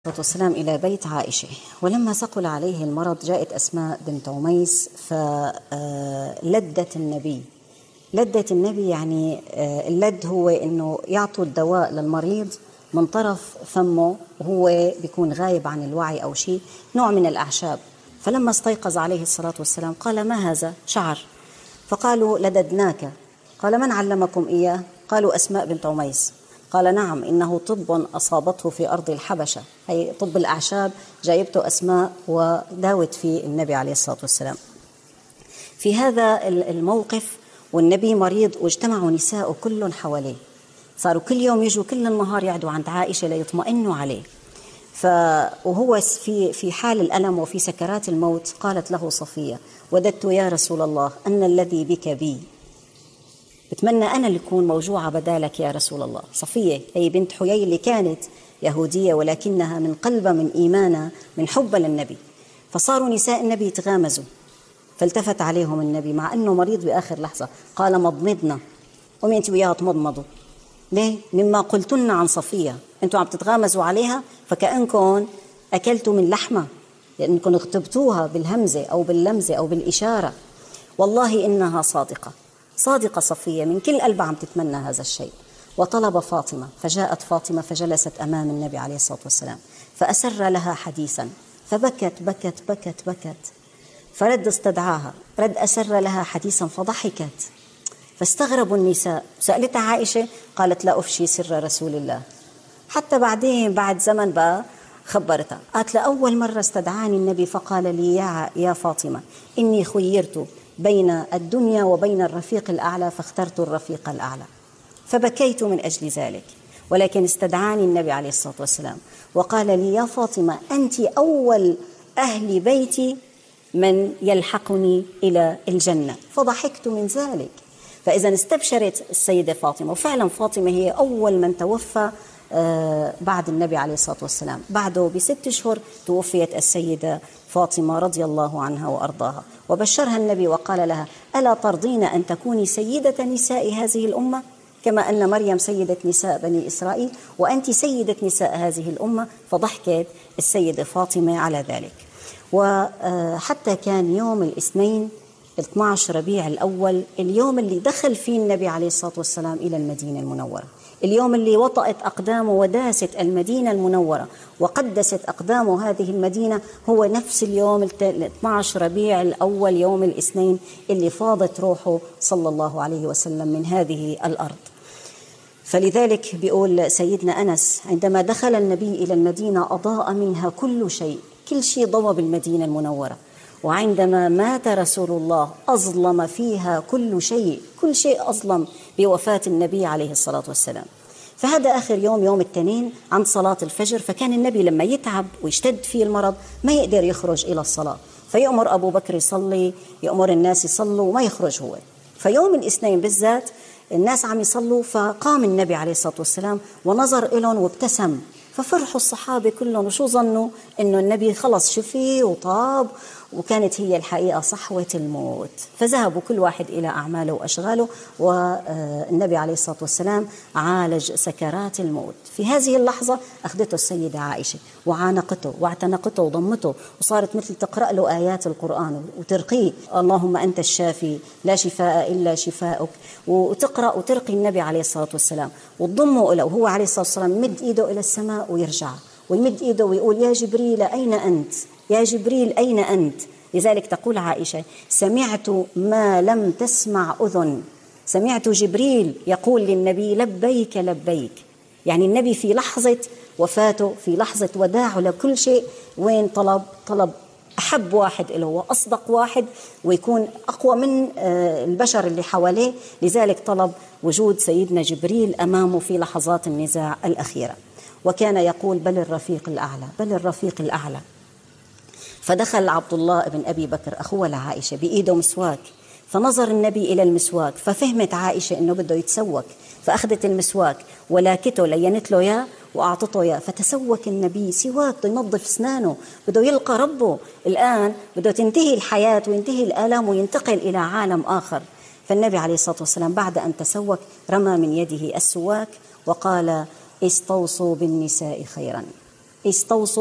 والسلام إلى بيت عائشة، ولما ثقل عليه المرض جاءت أسماء بنت عميس فلدت النبي. لدت النبي يعني اللد هو إنه يعطوا الدواء للمريض من طرف فمه وهو بيكون غايب عن الوعي أو شيء، نوع من الأعشاب. فلما استيقظ عليه الصلاة والسلام قال: ما هذا؟ شعر. فقالوا: لددناك. قال: من علمكم إياه؟ قالوا: أسماء بنت عميس. قال: نعم، إنه طب أصابته في أرض الحبشة، هي طب الأعشاب جايبته أسماء وداوت فيه النبي عليه الصلاة والسلام. في هذا الموقف والنبي مريض واجتمعوا نساء كل حواليه، صاروا كل يوم يجوا كل النهار يعدوا عند عائشة ليطمئنوا عليه. وهو في حال الألم وفي سكرات الموت قالت له صفية: وددت يا رسول الله أن الذي بك بي، بتمنى أنا اللي أكون موجوعة بدالك يا رسول الله. صفية هي بنت حيي اللي كانت يهودية ولكنها من قلبها من إيمانها من حب للنبي. فصاروا نساء النبي يتغامزوا، فالتفت عليهم النبي مع أنه مريض بآخر لحظة قال: مضمضنا. قومي أنت وياها تمضمضوا. ليه؟ مما قلتن عن صفية، أنتوا عم تتغامزوا عليها فكأنكم أكلتوا من لحمة، لأنكم اغتبتوها بالهمزة أو باللمزة أو بالإشارة. والله إنها صادقة صادقة صفية، من كل قلبها عم تتمنى هذا الشيء. وطلب فاطمة، فجاءت فاطمة فجلست أمام النبي عليه الصلاة والسلام، فأسر لها حديثا، فبكت بكت بكت بكت. فرد استدعاها، رد أسر لها حديثا فضحكت. فاستغربوا النساء. سألتها عائشة قالت: لا أفشي سر رسول الله. حتى بعدين بعد زمن بقى خبرتها، قالت: لأول مرة استدعاني النبي فقال لي: يا فاطمة، إني خيرت بين الدنيا وبين الرفيق الأعلى فاخترت الرفيق الأعلى، فبكيت من أجل ذلك. ولكن استدعاني النبي عليه الصلاة والسلام وقال لي: يا فاطمة، أنت أول أهل بيتي من يلحقني إلى الجنة، فضحكت من ذلك. فإذا استبشرت السيدة فاطمة، وفعلا فاطمة هي أول من توفى بعد النبي عليه الصلاة والسلام. بعده ب6 أشهر توفيت السيدة فاطمة رضي الله عنها وأرضاها، وبشرها النبي وقال لها: ألا ترضين أن تكوني سيدة نساء هذه الأمة، كما أن مريم سيدة نساء بني إسرائيل وأنت سيدة نساء هذه الأمة. فضحكت السيدة فاطمة على ذلك. وحتى كان يوم الاثنين 12 ربيع الأول اليوم اللي دخل فيه النبي عليه الصلاة والسلام إلى المدينة المنورة، اليوم اللي وطأت أقدامه وداست المدينة المنورة وقدست أقدامه هذه المدينة، هو نفس اليوم 12 ربيع الأول يوم الاثنين اللي فاضت روحه صلى الله عليه وسلم من هذه الأرض. فلذلك بيقول سيدنا أنس: عندما دخل النبي إلى المدينة أضاء منها كل شيء، كل شيء ضوى بالمدينة المنورة. وعندما مات رسول الله أظلم فيها كل شيء، كل شيء أظلم بوفاة النبي عليه الصلاة والسلام. فهذا آخر يوم، يوم الاثنين عند صلاة الفجر. فكان النبي لما يتعب ويشتد فيه المرض ما يقدر يخرج إلى الصلاة، فيأمر أبو بكر يصلي، يأمر الناس يصلوا وما يخرج هو. فيوم الاثنين بالذات الناس عم يصلوا، فقام النبي عليه الصلاة والسلام ونظر إلهم وابتسم. ففرحوا الصحابة كلهم، وشو ظنوا؟ إنه النبي خلص شفي وطاب، وكانت هي الحقيقة صحوة الموت. فذهبوا كل واحد إلى أعماله وأشغاله، والنبي عليه الصلاة والسلام عالج سكرات الموت. في هذه اللحظة أخذته السيدة عائشة وعانقته واعتنقته وضمته، وصارت مثل تقرأ له آيات القرآن وترقيه: اللهم أنت الشافي لا شفاء إلا شفاءك، وتقرأ وترقي النبي عليه الصلاة والسلام وتضمه إليه. وهو عليه الصلاة والسلام يمد إيده إلى السماء ويرجع، ويمد إيده ويقول: يا جبريل أين أنت؟ يا جبريل أين أنت؟ لذلك تقول عائشة: سمعت ما لم تسمع أذن. سمعت جبريل يقول للنبي: لبيك لبيك. يعني النبي في لحظة وفاته، في لحظة وداعه لكل شيء، وين طلب أحب واحد له وأصدق واحد ويكون أقوى من البشر اللي حواليه. لذلك طلب وجود سيدنا جبريل أمامه في لحظات النزاع الأخيرة. وكان يقول: بل الرفيق الأعلى، بل الرفيق الأعلى. فدخل عبد الله بن أبي بكر أخوه لعائشة بإيده مسواك، فنظر النبي إلى المسواك، ففهمت عائشة أنه بده يتسوك، فأخذت المسواك ولاكته لينت له إياه وأعطته إياه. فتسوك النبي سواك، بده ينظف أسنانه، بده يلقى ربه. الآن بده تنتهي الحياة وينتهي الآلام وينتقل إلى عالم آخر. فالنبي عليه الصلاة والسلام بعد أن تسوك رمى من يده السواك وقال: استوصوا بالنساء خيرا. استوصوا